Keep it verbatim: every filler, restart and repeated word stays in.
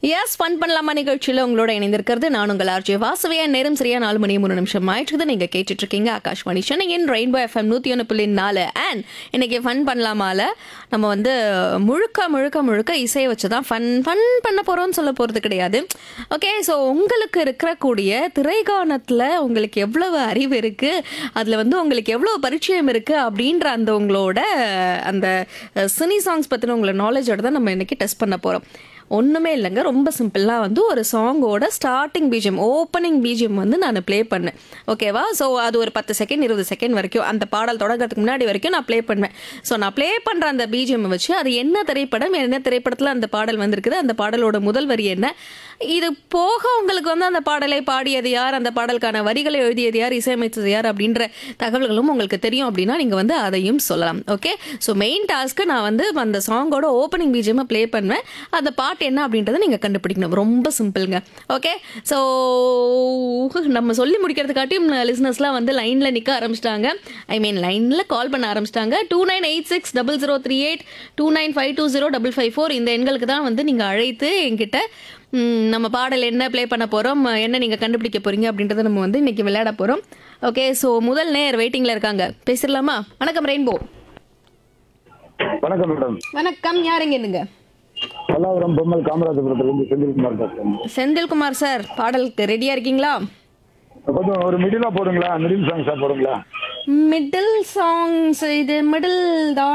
S fun பண்ணலாமா நிகழ்ச்சியில் உங்களோட இணைந்திருக்கிறது நான் உங்கள் ஆர்ஜே வாசவியா. நேரம் சரியா நாலு மணி மூணு நிமிஷம் ஆயிடுச்சு. நீங்க கேட்டுட்டு இருக்கீங்க ஆகாஷ்வாணி சென்னையின் ரெயின்போ எஃப்எம் நூத்தி ஒன்று புள்ளி நாலு. அண்ட் இன்னைக்கு ஃபன் பண்ணலாமால நம்ம வந்து முழுக்க முழுக்க முழுக்க இசையை வச்சுதான் ஃபன் ஃபன் பண்ண போறோம்னு சொல்ல போறது கிடையாது. ஓகே, ஸோ உங்களுக்கு இருக்கக்கூடிய திரைகானத்துல உங்களுக்கு எவ்வளவு அறிவு இருக்கு, அதுல வந்து உங்களுக்கு எவ்வளவு பரிச்சயம் இருக்கு அப்படின்ற அந்த உங்களோட அந்த சினி சாங்ஸ் பத்தின உங்களோட நாலேஜோட தான் நம்ம இன்னைக்கு டெஸ்ட் பண்ண போறோம். ஒன்றுமே இல்லைங்க, ரொம்ப சிம்பிளாக வந்து ஒரு சாங்கோட ஸ்டார்டிங் பிஜிஎம் ஓப்பனிங் பிஜிஎம் வந்து நான் ப்ளே பண்ணேன். ஓகேவா? ஸோ அது ஒரு பத்து செகண்ட் இருபது செகண்ட் வரைக்கும் அந்த பாடல் தொடங்கிறதுக்கு முன்னாடி வரைக்கும் நான் ப்ளே பண்ணுவேன். ஸோ நான் ப்ளே பண்ணுற அந்த பிஜிஎம் வச்சு அது என்ன திரைப்படம், என்ன திரைப்படத்தில் அந்த பாடல் வந்திருக்குது, அந்த பாடலோட முதல் வரி என்ன, இது போக உங்களுக்கு வந்து அந்த பாடலை பாடியது யார், அந்த பாடலுக்கான வரிகளை எழுதியது யார், இசையமைத்தது யார் அப்படின்ற தகவல்களும் உங்களுக்கு தெரியும் அப்படின்னா நீங்கள் வந்து அதையும் சொல்லலாம். ஓகே, ஸோ மெயின் டாஸ்க்கு நான் வந்து அந்த சாங்கோட ஓப்பனிங் பிஜிஎம் ப்ளே பண்ணுவேன். அந்த பாட்டு என்ன அப்படின்றத நீங்க கண்டுபிடிக்கணும். ரொம்ப சிம்பிள்ங்க. ஓகே, ஸோ நம்ம சொல்லி முடிக்கிறதுக்காட்டியும் லிசனர்ஸ்லாம் வந்து லைன்ல நிக்க ஆரம்பிச்சிட்டாங்க. ஐ மீன் லைன்ல கால் பண்ண ஆரம்பிச்சிட்டாங்க. Two nine eight six double zero three eight two nine five two zero double five four இந்த எண்களுக்கு தான் வந்து நீங்க அழைத்து என்கிட்ட நம்ம பாடல் என்ன ப்ளே பண்ண போறோம், என்ன நீங்க கண்டுபிடிக்க போறீங்க அப்படின்றத நம்ம வந்து இன்னைக்கு விளையாட போறோம். ஓகே, ஸோ முதல் நேர் வெயிட்டிங்ல இருக்காங்க, பேசிடலாமா? வணக்கம் ரெயின்போ. வணக்கம் மேடம். வணக்கம், யாருங்க என்னங்க? பல்லாவரம் பொம்மல் காமராஜபுரத்துலேருந்து செந்தில்குமார் பேசுறேன். செந்தில்குமார் சார், பாடலுக்கு ரெடியா இருக்கீங்களா? கொஞ்சம் ஒரு மிடிலா போடுங்களா, மிடில் சாங்ஸா போடுங்களா? மிடில் சாங்ஸ், இது மிடில் தான்